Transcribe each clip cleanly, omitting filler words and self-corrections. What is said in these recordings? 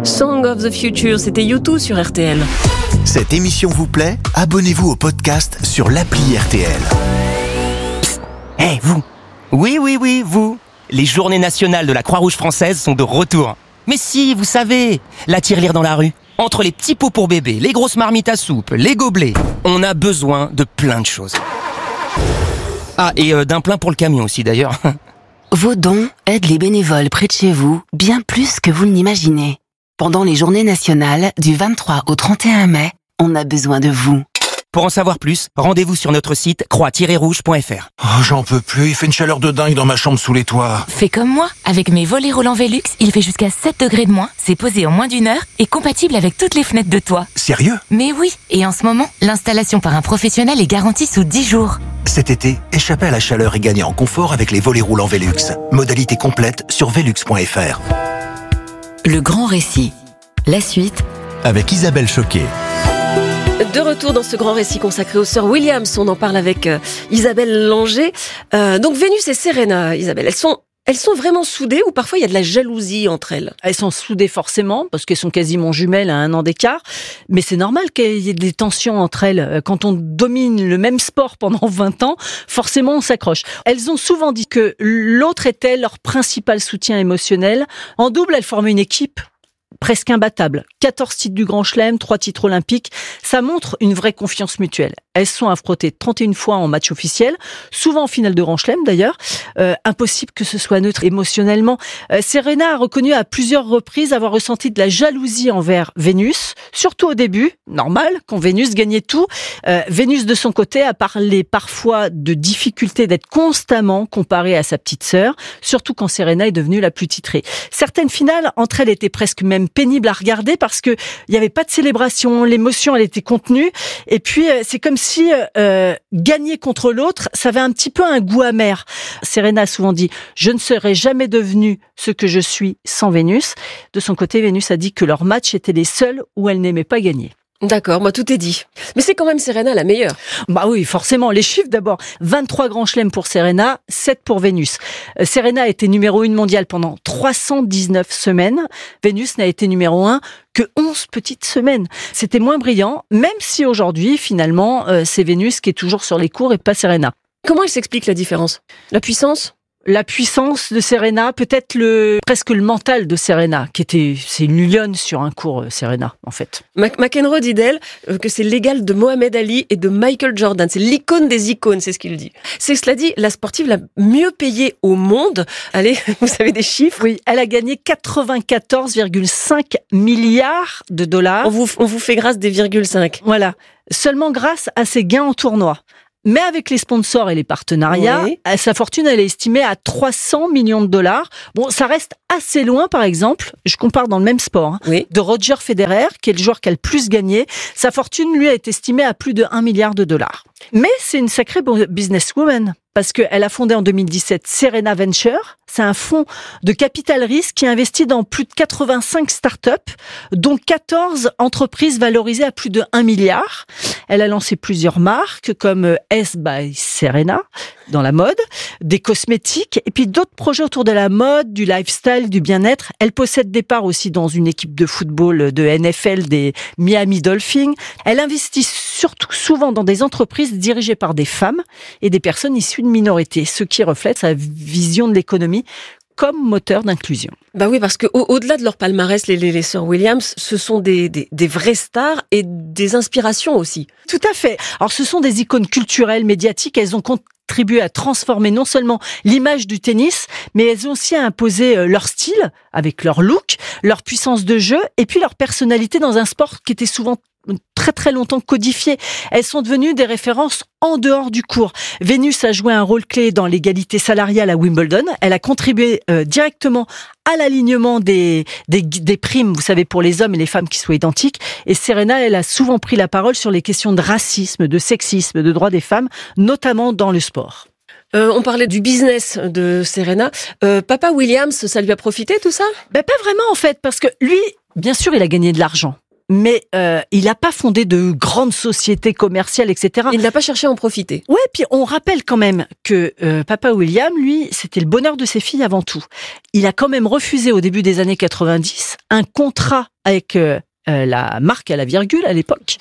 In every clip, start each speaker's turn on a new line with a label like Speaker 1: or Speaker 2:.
Speaker 1: Song of the Future, c'était U2 sur RTL.
Speaker 2: Cette émission vous plaît ? Abonnez-vous au podcast sur l'appli RTL.
Speaker 3: Hey, vous ! Oui, vous ! Les journées nationales de la Croix-Rouge française sont de retour. Mais si, vous savez, la tirelire dans la rue. Entre les petits pots pour bébé, les grosses marmites à soupe, les gobelets, on a besoin de plein de choses. Ah, et d'un plein pour le camion aussi d'ailleurs.
Speaker 4: Vos dons aident les bénévoles près de chez vous bien plus que vous ne l'imaginez. Pendant les journées nationales du 23 au 31 mai, on a besoin de vous.
Speaker 3: Pour en savoir plus, rendez-vous sur notre site croix-rouge.fr.
Speaker 2: Oh, j'en peux plus, il fait une chaleur de dingue dans ma chambre sous les toits.
Speaker 5: Fais comme moi, avec mes volets roulants Velux, il fait jusqu'à 7 degrés de moins, c'est posé en moins d'1 heure et compatible avec toutes les fenêtres de toit.
Speaker 2: Sérieux ?
Speaker 5: Mais oui, et en ce moment, l'installation par un professionnel est garantie sous 10 jours.
Speaker 2: Cet été, échappez à la chaleur et gagnez en confort avec les volets roulants Velux. Modalité complète sur velux.fr.
Speaker 4: Le grand récit. La suite
Speaker 2: Avec Isabelle Choquet.
Speaker 1: De retour dans ce grand récit consacré aux sœurs Williams, on en parle avec Isabelle Langer. Donc Vénus et Serena, Isabelle, elles sont vraiment soudées ou parfois il y a de la jalousie entre elles ?
Speaker 6: Elles sont soudées forcément, parce qu'elles sont quasiment jumelles à 1 an d'écart. Mais c'est normal qu'il y ait des tensions entre elles. Quand on domine le même sport pendant 20 ans, forcément on s'accroche. Elles ont souvent dit que l'autre était leur principal soutien émotionnel. En double, elles forment une équipe presque imbattable. 14 titres du Grand Chelem, 3 titres olympiques. Ça montre une vraie confiance mutuelle. Elles sont affrontées 31 fois en match officiel, souvent en finale de Grand Chelem d'ailleurs. Impossible que ce soit neutre émotionnellement. Serena a reconnu à plusieurs reprises avoir ressenti de la jalousie envers Vénus, surtout au début, normal, quand Vénus gagnait tout. Vénus de son côté a parlé parfois de difficulté d'être constamment comparée à sa petite sœur, surtout quand Serena est devenue la plus titrée. Certaines finales entre elles étaient presque même pénibles à regarder parce que il n'y avait pas de célébration, l'émotion elle était contenue, et puis c'est comme si gagner contre l'autre, ça avait un petit peu un goût amer. Serena a souvent dit « Je ne serais jamais devenue ce que je suis sans Vénus ». De son côté, Vénus a dit que leurs matchs étaient les seuls où elle n'aimait pas gagner.
Speaker 1: D'accord, moi tout est dit. Mais c'est quand même Serena la meilleure.
Speaker 6: Bah oui, forcément. Les chiffres d'abord. 23 grands chelems pour Serena, 7 pour Vénus. Serena a été numéro 1 mondiale pendant 319 semaines. Vénus n'a été numéro 1 que 11 petites semaines. C'était moins brillant, même si aujourd'hui, finalement, c'est Vénus qui est toujours sur les cours et pas Serena.
Speaker 1: Comment elle s'explique la différence ? La puissance ?
Speaker 6: La puissance de Serena, peut-être presque le mental de Serena, c'est une lionne sur un court, Serena, en fait.
Speaker 1: McEnroe dit d'elle que c'est l'égal de Mohamed Ali et de Michael Jordan. C'est l'icône des icônes, c'est ce qu'il dit. C'est cela dit, la sportive la mieux payée au monde. Allez, vous savez des chiffres ?
Speaker 6: Oui, elle a gagné 94,5 milliards de dollars.
Speaker 1: On vous fait grâce des 0,5.
Speaker 6: Voilà. Seulement grâce à ses gains en tournoi. Mais avec les sponsors et les partenariats, oui, sa fortune, elle est estimée à 300 millions de dollars. Bon, ça reste assez loin, par exemple, je compare dans le même sport,
Speaker 1: oui,
Speaker 6: de Roger Federer, qui est le joueur qui a le plus gagné. Sa fortune, lui, est estimée à plus de 1 milliard de dollars. Mais c'est une sacrée businesswoman, parce qu'elle a fondé en 2017 Serena Venture. C'est un fonds de capital risque qui investit dans plus de 85 startups, dont 14 entreprises valorisées à plus de 1 milliard. Elle a lancé plusieurs marques comme S by Serena, dans la mode, des cosmétiques, et puis d'autres projets autour de la mode, du lifestyle, du bien-être. Elle possède des parts aussi dans une équipe de football de NFL des Miami Dolphins. Elle investit surtout souvent dans des entreprises dirigées par des femmes et des personnes issues de minorités, ce qui reflète sa vision de l'économie comme moteur d'inclusion.
Speaker 1: Bah oui, parce que au-delà de leur palmarès, les sœurs Williams, ce sont des vraies stars et des inspirations aussi.
Speaker 6: Tout à fait. Alors ce sont des icônes culturelles, médiatiques. Elles ont contribué à transformer non seulement l'image du tennis, mais elles ont aussi imposé leur style, avec leur look, leur puissance de jeu, et puis leur personnalité dans un sport qui était souvent très très longtemps codifiées. Elles sont devenues des références en dehors du court. Vénus a joué un rôle clé dans l'égalité salariale à Wimbledon. Elle a contribué directement à l'alignement des primes, vous savez, pour les hommes et les femmes qui soient identiques. Et Serena, elle a souvent pris la parole sur les questions de racisme, de sexisme, de droits des femmes, notamment dans le sport.
Speaker 1: On parlait du business de Serena. Papa Williams, ça lui a profité tout ça ?
Speaker 6: Ben pas vraiment en fait, parce que lui, bien sûr, il a gagné de l'argent. Mais il n'a pas fondé de grandes sociétés commerciales, etc.
Speaker 1: Il n'a pas cherché à en profiter.
Speaker 6: Ouais, puis on rappelle quand même que Papa William, lui, c'était le bonheur de ses filles avant tout. Il a quand même refusé au début des années 90 un contrat avec la marque à la virgule à l'époque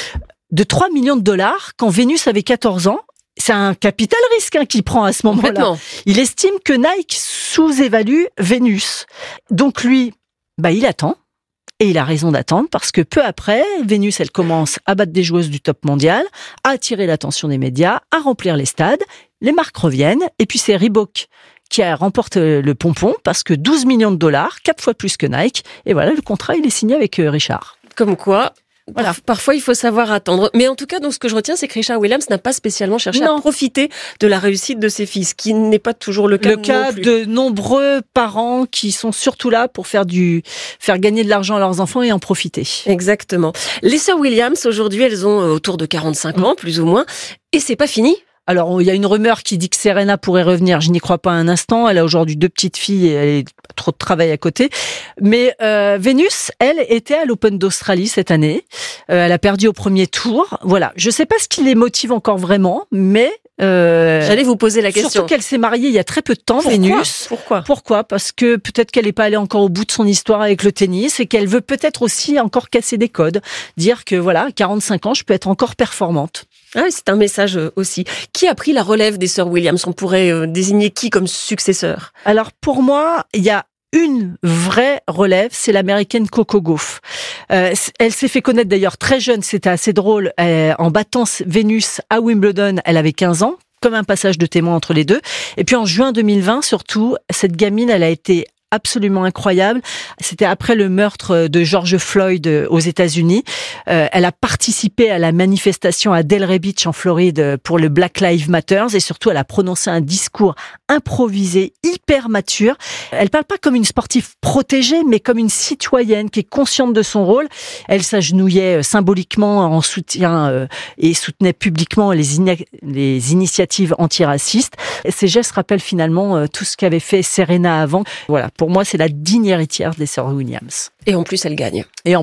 Speaker 6: de 3 millions de dollars quand Vénus avait 14 ans. C'est un capital risque qu'il prend à ce moment-là. Il estime que Nike sous-évalue Vénus. Donc lui, il attend. Et il a raison d'attendre parce que peu après, Vénus, elle commence à battre des joueuses du top mondial, à attirer l'attention des médias, à remplir les stades. Les marques reviennent. Et puis c'est Reebok qui remporte le pompon parce que 12 millions de dollars, 4 fois plus que Nike. Et voilà, le contrat, il est signé avec Richard.
Speaker 1: Comme quoi... Voilà. Parfois, il faut savoir attendre. Mais en tout cas, donc, ce que je retiens, c'est que Richard Williams n'a pas spécialement cherché à profiter de la réussite de ses fils, qui n'est pas toujours le cas.
Speaker 6: Le cas de nombreux parents qui sont surtout là pour faire gagner de l'argent à leurs enfants et en profiter.
Speaker 1: Exactement. Les sœurs Williams, aujourd'hui, elles ont autour de 45 ans, plus ou moins. Et c'est pas fini.
Speaker 6: Alors, il y a une rumeur qui dit que Serena pourrait revenir. Je n'y crois pas un instant. Elle a aujourd'hui 2 petites filles et elle a trop de travail à côté. Mais Vénus, elle, était à l'Open d'Australie cette année. Elle a perdu au premier tour. Voilà. Je sais pas ce qui les motive encore vraiment, mais...
Speaker 1: J'allais vous poser la question.
Speaker 6: Surtout qu'elle s'est mariée il y a très peu de temps, Vénus. Pourquoi ? Parce que peut-être qu'elle n'est pas allée encore au bout de son histoire avec le tennis et qu'elle veut peut-être aussi encore casser des codes. Dire que voilà, 45 ans, je peux être encore performante.
Speaker 1: Ah oui, c'est un message aussi. Qui a pris la relève des sœurs Williams ? On pourrait désigner qui comme successeur ?
Speaker 6: Alors pour moi, il y a une vraie relève, c'est l'américaine Coco Gauff. Elle s'est fait connaître d'ailleurs très jeune, c'était assez drôle, en battant Vénus à Wimbledon, elle avait 15 ans, comme un passage de témoin entre les deux. Et puis en juin 2020, surtout, cette gamine, elle a été absolument incroyable. C'était après le meurtre de George Floyd aux États-Unis. Elle a participé à la manifestation à Delray Beach en Floride pour le Black Lives Matter et surtout elle a prononcé un discours improvisé, hyper mature. Elle parle pas comme une sportive protégée, mais comme une citoyenne qui est consciente de son rôle. Elle s'agenouillait symboliquement en soutien et soutenait publiquement les initiatives antiracistes. Ces gestes rappellent finalement tout ce qu'avait fait Serena avant. Voilà. Pour moi, c'est la digne héritière des sœurs Williams.
Speaker 1: Et en plus, elle gagne.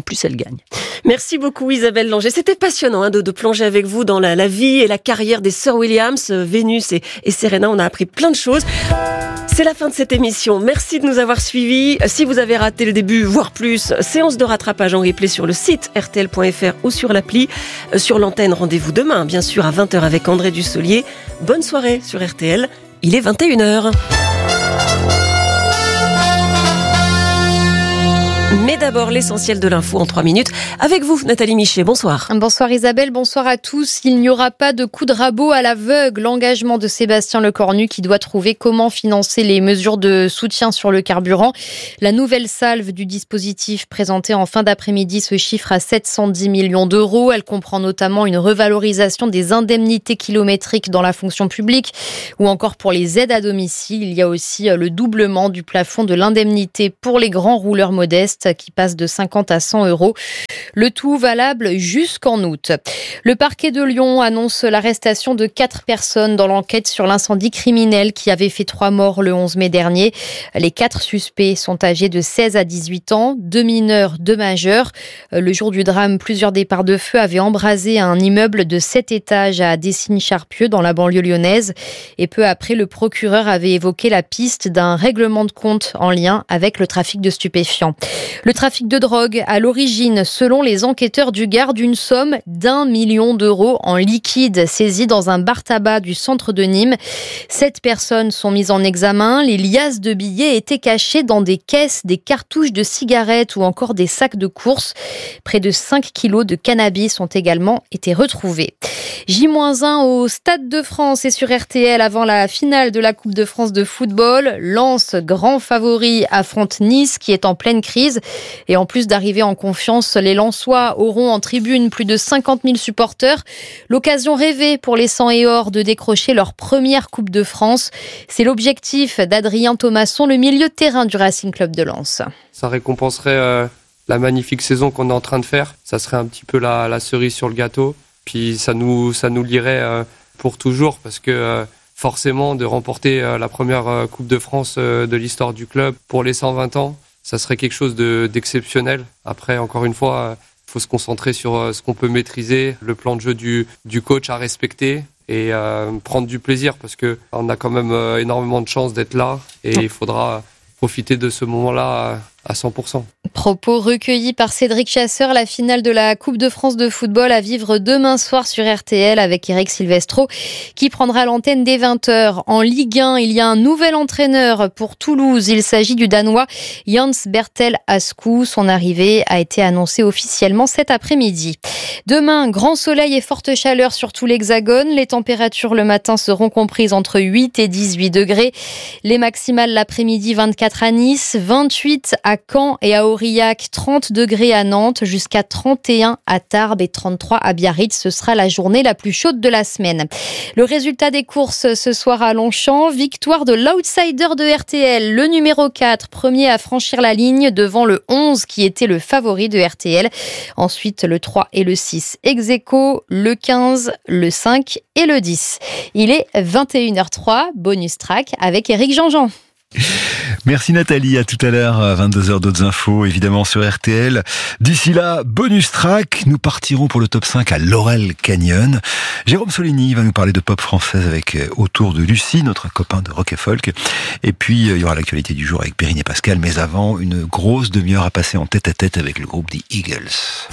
Speaker 1: Merci beaucoup Isabelle Langer. C'était passionnant de plonger avec vous dans la vie et la carrière des sœurs Williams, Vénus et Serena. On a appris plein de choses. C'est la fin de cette émission. Merci de nous avoir suivis. Si vous avez raté le début, voire plus, séance de rattrapage en replay sur le site rtl.fr ou sur l'appli. Sur l'antenne, rendez-vous demain, bien sûr, à 20h avec André Dussolier. Bonne soirée sur RTL. Il est 21h. Mais d'abord, l'essentiel de l'info en 3 minutes. Avec vous, Nathalie Michet, bonsoir.
Speaker 7: Bonsoir Isabelle, bonsoir à tous. Il n'y aura pas de coup de rabot à l'aveugle. L'engagement de Sébastien Lecornu qui doit trouver comment financer les mesures de soutien sur le carburant. La nouvelle salve du dispositif présentée en fin d'après-midi se chiffre à 710 millions d'euros. Elle comprend notamment une revalorisation des indemnités kilométriques dans la fonction publique ou encore pour les aides à domicile. Il y a aussi le doublement du plafond de l'indemnité pour les grands rouleurs modestes qui passe de 50 à 100 euros. Le tout valable jusqu'en août. Le parquet de Lyon annonce l'arrestation de 4 personnes dans l'enquête sur l'incendie criminel qui avait fait 3 morts le 11 mai dernier. Les 4 suspects sont âgés de 16 à 18 ans, 2 mineurs, 2 majeurs. Le jour du drame, plusieurs départs de feu avaient embrasé un immeuble de 7 étages à Dessines-Charpieu dans la banlieue lyonnaise. Et peu après, le procureur avait évoqué la piste d'un règlement de compte en lien avec le trafic de stupéfiants. Le trafic de drogue à l'origine, selon les enquêteurs du Gard, d'une somme d'1 million d'euros en liquide saisis dans un bar-tabac du centre de Nîmes. 7 personnes sont mises en examen. Les liasses de billets étaient cachées dans des caisses, des cartouches de cigarettes ou encore des sacs de courses. Près de 5 kilos de cannabis ont également été retrouvés. J-1 au Stade de France et sur RTL avant la finale de la Coupe de France de football. Lens, grand favori, affronte Nice qui est en pleine crise. Et en plus d'arriver en confiance, les Lensois auront en tribune plus de 50 000 supporters. L'occasion rêvée pour les 100 et or de décrocher leur première Coupe de France. C'est l'objectif d'Adrien Thomasson, le milieu de terrain du Racing Club de Lens.
Speaker 8: Ça récompenserait la magnifique saison qu'on est en train de faire. Ça serait un petit peu la cerise sur le gâteau. Puis ça nous lierait pour toujours parce que forcément de remporter la première Coupe de France de l'histoire du club pour les 120 ans, ça serait quelque chose d'exceptionnel. Après, encore une fois, il faut se concentrer sur ce qu'on peut maîtriser, le plan de jeu du coach à respecter et prendre du plaisir parce que on a quand même énormément de chance d'être là et il faudra profiter de ce moment-là à 100%.
Speaker 7: Propos recueillis par Cédric Chasseur. La finale de la Coupe de France de football à vivre demain soir sur RTL avec Eric Silvestro qui prendra l'antenne dès 20h. En Ligue 1, il y a un nouvel entraîneur pour Toulouse. Il s'agit du Danois Jens Bertel Askou. Son arrivée a été annoncée officiellement cet après-midi. Demain, grand soleil et forte chaleur sur tout l'Hexagone. Les températures le matin seront comprises entre 8 et 18 degrés. Les maximales l'après-midi, 24 à Nice, 28 à Caen et à Aurillac, 30 degrés à Nantes, jusqu'à 31 à Tarbes et 33 à Biarritz. Ce sera la journée la plus chaude de la semaine. Le résultat des courses ce soir à Longchamp, victoire de l'outsider de RTL, le numéro 4, premier à franchir la ligne devant le 11 qui était le favori de RTL. Ensuite, le 3 et le 6 ex aequo, le 15, le 5 et le 10. Il est 21h03, bonus track avec Éric Jean-Jean.
Speaker 9: Merci Nathalie, à tout à l'heure, à 22h d'autres infos, évidemment sur RTL. D'ici là, bonus track, nous partirons pour le top 5 à Laurel Canyon. Jérôme Soligny va nous parler de pop française avec Autour de Lucie, notre copain de rock et folk. Et puis, il y aura l'actualité du jour avec Perrine et Pascal, mais avant, une grosse demi-heure à passer en tête-à-tête avec le groupe The Eagles.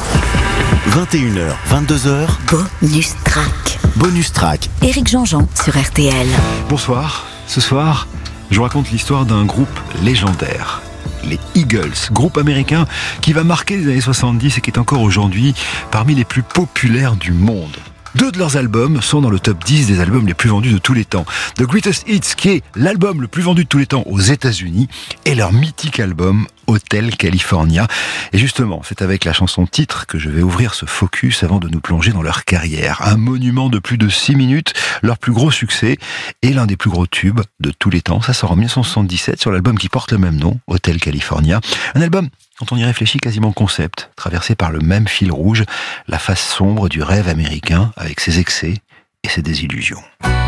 Speaker 2: 21h, 22h,
Speaker 10: Bonus track.
Speaker 2: bonus track.
Speaker 10: Éric Jean-Jean sur RTL.
Speaker 9: Bonsoir, ce soir, je vous raconte l'histoire d'un groupe légendaire. Les Eagles, groupe américain qui va marquer les années 70 et qui est encore aujourd'hui parmi les plus populaires du monde. 2 de leurs albums sont dans le top 10 des albums les plus vendus de tous les temps. The Greatest Hits, qui est l'album le plus vendu de tous les temps aux États-Unis, et leur mythique album Hotel California. Et justement, c'est avec la chanson titre que je vais ouvrir ce focus avant de nous plonger dans leur carrière. Un monument de plus de 6 minutes, leur plus gros succès et l'un des plus gros tubes de tous les temps. Ça sort en 1977 sur l'album qui porte le même nom, Hotel California. Un album, quand on y réfléchit, quasiment concept, traversé par le même fil rouge, la face sombre du rêve américain avec ses excès et ses désillusions.